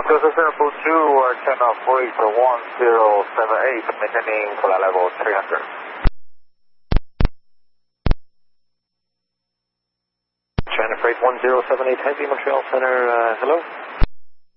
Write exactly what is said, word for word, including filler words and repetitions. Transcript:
Delta Center two, uh, turn off brakes for one zero seven eight, maintaining flight level three hundred. China Freight one zero seven eight, Heavy Montreal Center, uh, hello?